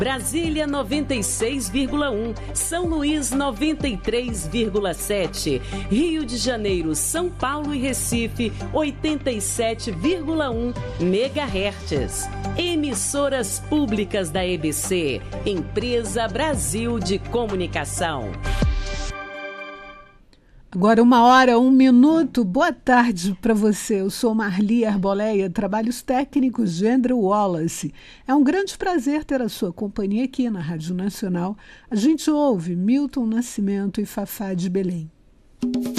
Brasília 96,1, São Luís 93,7, Rio de Janeiro, São Paulo e Recife 87,1 MHz. Emissoras públicas da EBC, Empresa Brasil de Comunicação. Agora 1h01. Boa tarde para você. Eu sou Marli Arboleia, trabalhos técnicos de Andrew Wallace. É um grande prazer ter a sua companhia aqui na Rádio Nacional. A gente ouve Milton Nascimento e Fafá de Belém.